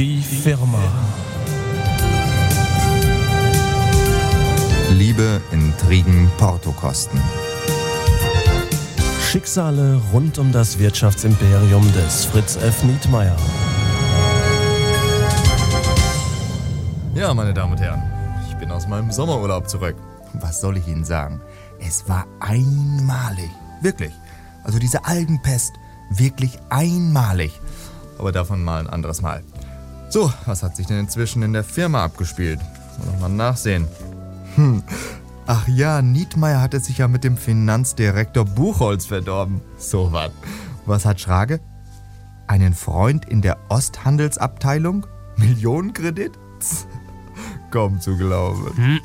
Die Firma. Liebe, Intrigen, Portokosten. Schicksale rund um das Wirtschaftsimperium des Fritz F. Nietmeyer. Ja, meine Damen und Herren, ich bin aus meinem Sommerurlaub zurück. Was soll ich Ihnen sagen? Es war einmalig. Wirklich. Also diese Algenpest, wirklich einmalig. Aber davon mal ein anderes Mal. So, was hat sich denn inzwischen in der Firma abgespielt? Mal noch mal nachsehen. Ach ja, Nietmeyer hatte sich ja mit dem Finanzdirektor Buchholz verdorben. So was. Was hat Schrage? Einen Freund in der Osthandelsabteilung? Millionenkredit? Kaum zu glauben.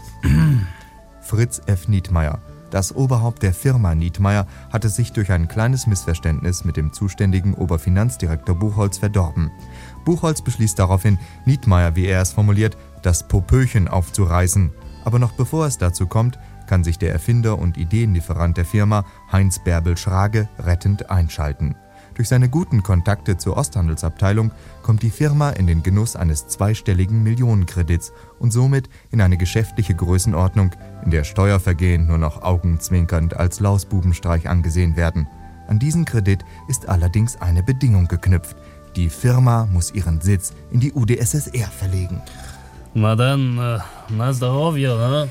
Fritz F. Nietmeyer, das Oberhaupt der Firma Nietmeyer, hatte sich durch ein kleines Missverständnis mit dem zuständigen Oberfinanzdirektor Buchholz verdorben. Buchholz beschließt daraufhin, Nietmeyer, wie er es formuliert, das Popöchen aufzureißen. Aber noch bevor es dazu kommt, kann sich der Erfinder und Ideenlieferant der Firma, Heinz Bärbel Schrage, rettend einschalten. Durch seine guten Kontakte zur Osthandelsabteilung kommt die Firma in den Genuss eines zweistelligen Millionenkredits und somit in eine geschäftliche Größenordnung, in der Steuervergehen nur noch augenzwinkernd als Lausbubenstreich angesehen werden. An diesen Kredit ist allerdings eine Bedingung geknüpft. Die Firma muss ihren Sitz in die UdSSR verlegen. Na dann, na здоровье, ne?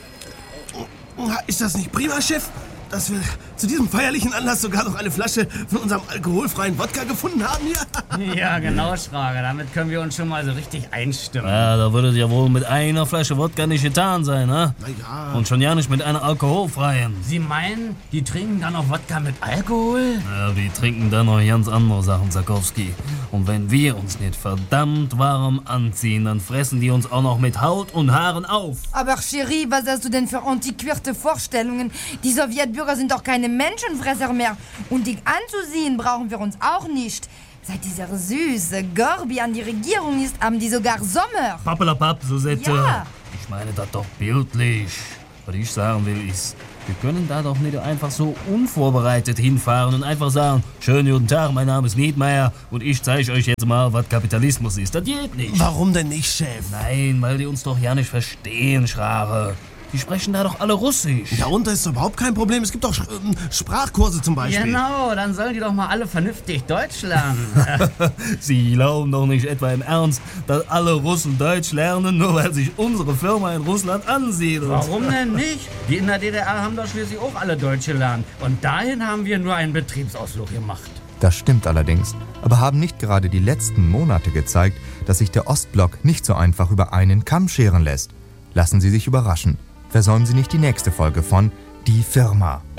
Ist das nicht prima, Chef? Dass wir zu diesem feierlichen Anlass sogar noch eine Flasche von unserem alkoholfreien Wodka gefunden haben hier? Ja, genau, Schrage. Damit können wir uns schon mal so richtig einstimmen. Ja, da würde es ja wohl mit einer Flasche Wodka nicht getan sein, ne? Na ja. Und schon ja nicht mit einer alkoholfreien. Sie meinen, die trinken dann noch Wodka mit Alkohol? Ja, die trinken dann noch ganz andere Sachen, Zakowski. Und wenn wir uns nicht verdammt warm anziehen, dann fressen die uns auch noch mit Haut und Haaren auf. Aber Cherie, was hast du denn für antiquierte Vorstellungen? Die Sowjetbürger sind doch keine Menschenfresser mehr. Und dich anzusehen brauchen wir uns auch nicht. Seit dieser süße Gorbi an die Regierung ist, haben die sogar Sommer. Pappelapapp, Susette. Ja. Ich meine das doch bildlich. Was ich sagen will ist, wir können da doch nicht einfach so unvorbereitet hinfahren und einfach sagen, schönen guten Tag, mein Name ist Nietmeyer und ich zeige euch jetzt mal, was Kapitalismus ist. Das geht nicht. Warum denn nicht, Chef? Nein, weil die uns doch ja nicht verstehen, Schrage. Die sprechen da doch alle Russisch. Ja, und das ist überhaupt kein Problem. Es gibt auch Sprachkurse zum Beispiel. Genau, dann sollen die doch mal alle vernünftig Deutsch lernen. Sie glauben doch nicht etwa im Ernst, dass alle Russen Deutsch lernen, nur weil sich unsere Firma in Russland ansiedelt. Warum denn nicht? Die in der DDR haben doch schließlich auch alle Deutsch gelernt. Und dahin haben wir nur einen Betriebsausflug gemacht. Das stimmt allerdings, aber haben nicht gerade die letzten Monate gezeigt, dass sich der Ostblock nicht so einfach über einen Kamm scheren lässt. Lassen Sie sich überraschen. Versäumen Sie nicht die nächste Folge von Die Firma.